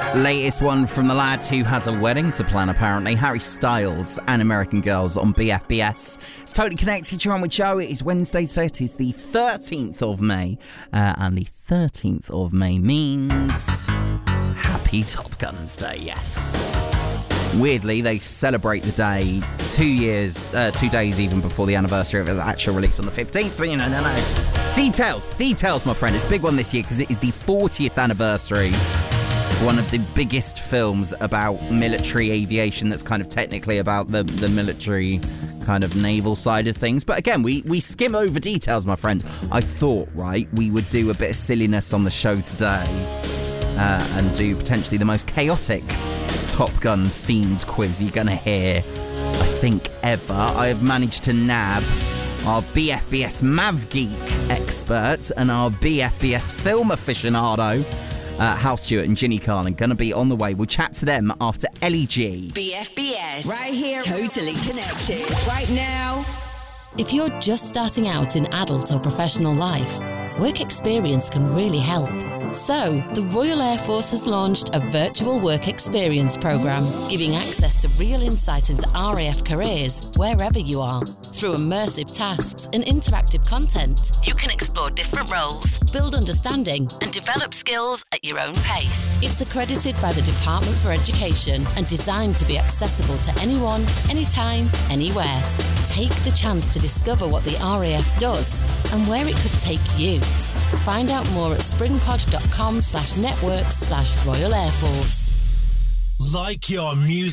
Latest one from the lad who has a wedding to plan, apparently. Harry Styles and American Girls on BFBS. It's Totally Connected. You're on with Joe. It is Wednesday today. It is the 13th of May. And the 13th of May means Happy Top Guns Day, yes. Weirdly, they celebrate the day 2 days even before the anniversary of its actual release on the 15th. But, no. Details, my friend. It's a big one this year because it is the 40th anniversary. One of the biggest films about military aviation that's kind of technically about the military kind of naval side of things. But again, we skim over details, my friend. I thought, we would do a bit of silliness on the show today and do potentially the most chaotic Top Gun themed quiz you're going to hear, I think, ever. I have managed to nab our BFBS Mav Geek expert and our BFBS film aficionado, Hal Stewart and Ginny Carlin, going to be on the way. We'll chat to them after LEG. BFBS. Right here. Totally Connected. Right now. If you're just starting out in adult or professional life, work experience can really help. So, the Royal Air Force has launched a virtual work experience program, giving access to real insight into RAF careers wherever you are. Through immersive tasks and interactive content, you can explore different roles, build understanding, and develop skills at your own pace. It's accredited by the Department for Education and designed to be accessible to anyone, anytime, anywhere. Take the chance to discover what the RAF does and where it could take you. Find out more at springpod.com/networks/Royal Air Force. Like your music.